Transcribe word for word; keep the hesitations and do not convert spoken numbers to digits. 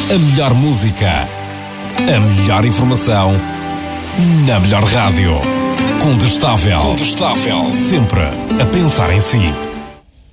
A melhor música. A melhor informação. Na melhor rádio. Contestável. Contestável. Sempre a pensar em si.